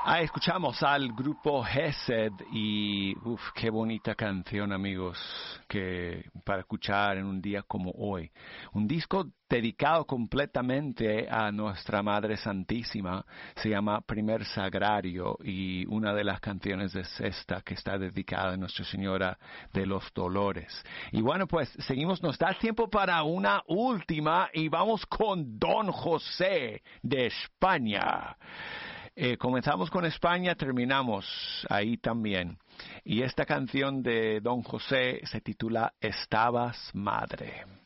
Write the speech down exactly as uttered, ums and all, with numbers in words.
Ah, escuchamos al grupo Gesed y uf, qué bonita canción, amigos, que para escuchar en un día como hoy. Un disco dedicado completamente a nuestra Madre Santísima, se llama Primer Sagrario y una de las canciones es esta que está dedicada a Nuestra Señora de los Dolores. Y bueno, pues seguimos, nos da tiempo para una última y vamos con Don José de España. Eh, comenzamos con España, terminamos ahí también. Y esta canción de Don José se titula Estabas Madre.